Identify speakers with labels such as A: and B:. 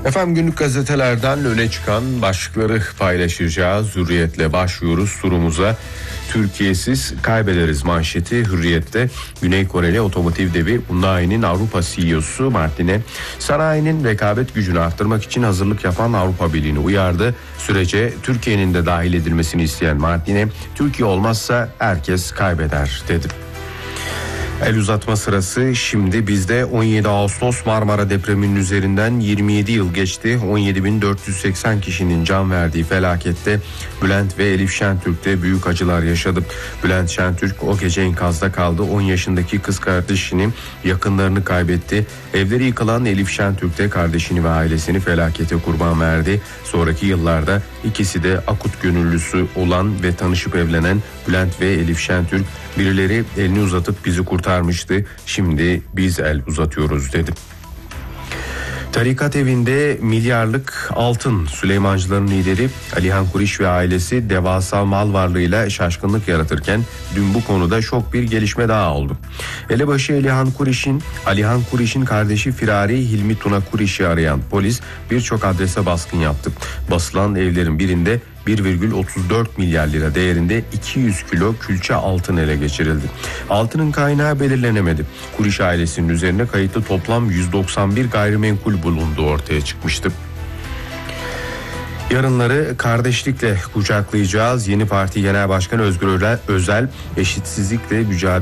A: Efendim günlük gazetelerden öne çıkan başlıkları paylaşacağız. Hürriyetle başlıyoruz turumuza. Türkiye'siz kaybederiz manşeti Hürriyet'te. Güney Koreli otomotiv devi Hyundai'nin Avrupa CEO'su Martin'e sanayinin rekabet gücünü arttırmak için hazırlık yapan Avrupa Birliği'ni uyardı. Sürece Türkiye'nin de dahil edilmesini isteyen Martin'e Türkiye olmazsa herkes kaybeder dedi. El uzatma sırası şimdi bizde. 17 Ağustos Marmara depreminin üzerinden 27 yıl geçti. 17.480 kişinin can verdiği felakette Bülent ve Elif Şentürk de büyük acılar yaşadı. Bülent Şentürk o gece enkazda kaldı. 10 yaşındaki kız kardeşini, yakınlarını kaybetti. Evleri yıkılan Elif Şentürk de kardeşini ve ailesini felakete kurban verdi. Sonraki yıllarda ikisi de akut gönüllüsü olan ve tanışıp evlenen Bülent ve Elif Şentürk, birileri elini uzatıp bizi kurtarmıştı, şimdi biz el uzatıyoruz dedi. Tarikat evinde milyarlık altın. Süleymancıların lideri Alihan Kuriş ve ailesi devasa mal varlığıyla şaşkınlık yaratırken dün bu konuda şok bir gelişme daha oldu. Elebaşı Alihan Kuriş'in kardeşi Firari Hilmi Tuna Kuriş'i arayan polis birçok adrese baskın yaptı. Basılan evlerin birinde 1,34 milyar lira değerinde 200 kilo külçe altın ele geçirildi. Altının kaynağı belirlenemedi. Kuriş ailesinin üzerine kayıtlı toplam 191 gayrimenkul bulunduğu ortaya çıkmıştı. Yarınları kardeşlikle kucaklayacağız. Yeni Parti Genel Başkanı Özgür Özel eşitsizlikle mücadele